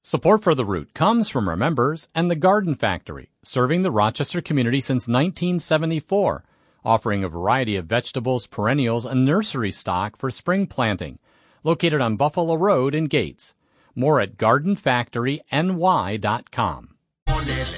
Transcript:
Support for The Root comes from our members and the Garden Factory, serving the Rochester community since 1974, offering a variety of vegetables, perennials, and nursery stock for spring planting. Located on Buffalo Road in Gates. More at gardenfactoryny.com.